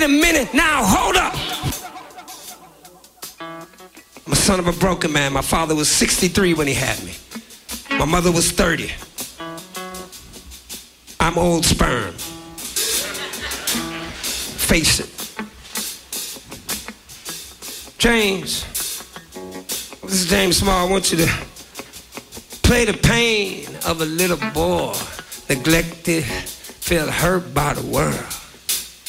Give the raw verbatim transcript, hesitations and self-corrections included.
a minute, now hold up. I'm a son of a broken man. My father was sixty-three when he had me. My mother was thirty. I'm old sperm. Face it. James, this is James Small. I want you to play the pain of a little boy, neglected, felt hurt by the world.